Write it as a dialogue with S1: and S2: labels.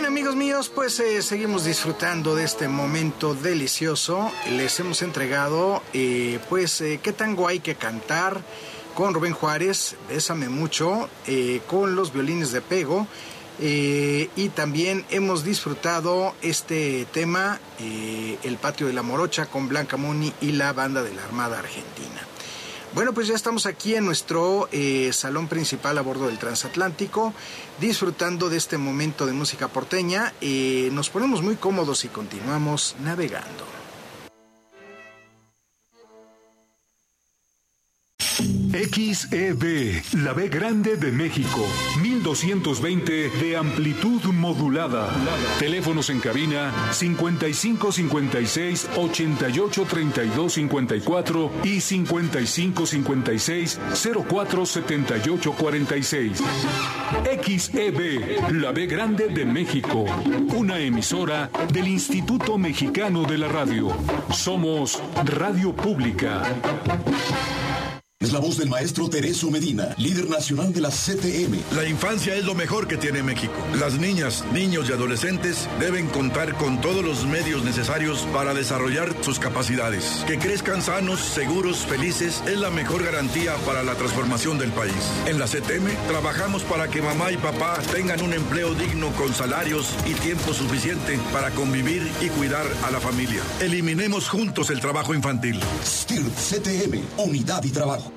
S1: amigos míos, pues seguimos disfrutando de este momento delicioso. Les hemos entregado, ¿qué tango hay que cantar? Con Rubén Juárez, Bésame Mucho, con los violines de Pego. Y también hemos disfrutado este tema, El Patio de la Morocha, con Blanca Muni y la banda de la Armada Argentina. Bueno, pues ya estamos aquí en nuestro salón principal a bordo del transatlántico, disfrutando de este momento de música porteña. Nos ponemos muy cómodos y continuamos navegando.
S2: XEB, la B grande de México, 1220 de amplitud modulada. Teléfonos en cabina 55 56 88 32 54 y 55 56 04 78 46. XEB, la B grande de México, una emisora del Instituto Mexicano de la Radio. Somos Radio Pública.
S3: Es la voz del maestro Tereso Medina, líder nacional de la CTM.
S4: La infancia es lo mejor que tiene México. Las niñas, niños y adolescentes deben contar con todos los medios necesarios para desarrollar sus capacidades. Que crezcan sanos, seguros, felices es la mejor garantía para la transformación del país. En la CTM trabajamos para que mamá y papá tengan un empleo digno con salarios y tiempo suficiente para convivir y cuidar a la familia. Eliminemos juntos el trabajo infantil.
S3: STIR CTM, Unidad y Trabajo.